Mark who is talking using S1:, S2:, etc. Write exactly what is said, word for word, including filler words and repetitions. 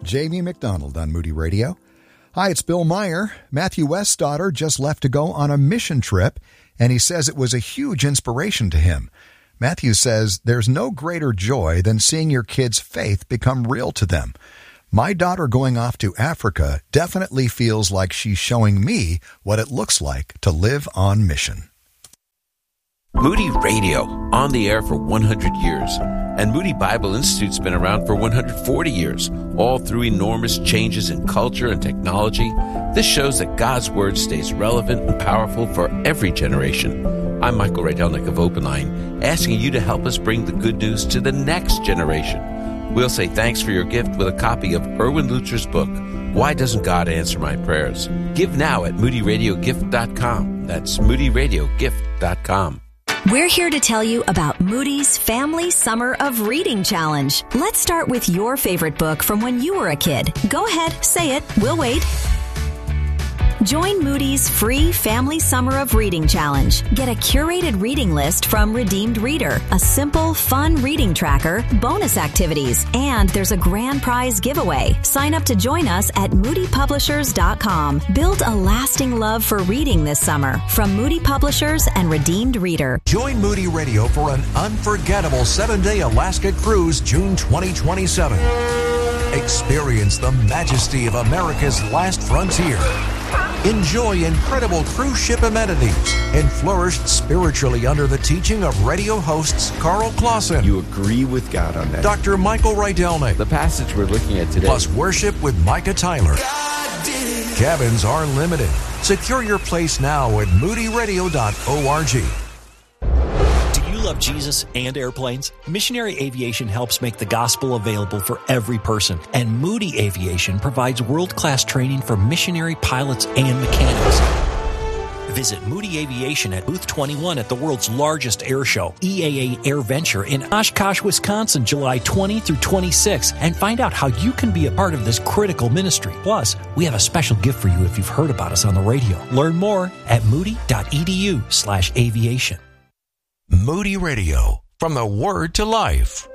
S1: Jamie McDonald on Moody Radio. Hi, it's Bill Meyer. Matthew West's daughter just left to go on a mission trip, and he says it was a huge inspiration to him. Matthew says there's no greater joy than seeing your kids' faith become real to them. My daughter going off to Africa definitely feels like she's showing me what it looks like to live on mission.
S2: Moody Radio, on the air for one hundred years. And Moody Bible Institute's been around for one hundred forty years, all through enormous changes in culture and technology. This shows that God's Word stays relevant and powerful for every generation. I'm Michael Rydelnik of Open Line, asking you to help us bring the good news to the next generation. We'll say thanks for your gift with a copy of Erwin Lutzer's book, Why Doesn't God Answer My Prayers? Give now at moody radio gift dot com. That's moody radio gift dot com.
S3: We're here to tell you about Moody's Family Summer of Reading Challenge. Let's start with your favorite book from when you were a kid. Go ahead, say it. We'll wait. Join Moody's free Family Summer of Reading Challenge. Get a curated reading list from Redeemed Reader, a simple, fun reading tracker, bonus activities, and there's a grand prize giveaway. Sign up to join us at moody publishers dot com. Build a lasting love for reading this summer from Moody Publishers and Redeemed Reader.
S4: Join Moody Radio for an unforgettable seven-day Alaska cruise June twenty twenty-seven. Experience the majesty of America's last frontier. Enjoy incredible cruise ship amenities and flourish spiritually under the teaching of radio hosts Carl Clausen.
S5: You agree with God on that.
S4: Doctor Michael Rydelnik.
S5: The passage we're looking at today.
S4: Plus worship with Micah Tyler. Cabins are limited. Secure your place now at moody radio dot org.
S6: Love Jesus and airplanes? Missionary Aviation helps make the gospel available for every person, and Moody Aviation provides world-class training for missionary pilots and mechanics. Visit Moody Aviation at Booth twenty-one at the world's largest air show, E A A Air Venture in Oshkosh, Wisconsin, July twentieth through twenty-sixth, and find out how you can be a part of this critical ministry. Plus, we have a special gift for you if you've heard about us on the radio. Learn more at moody dot e d u slash aviation.
S4: Moody Radio, from the Word to Life.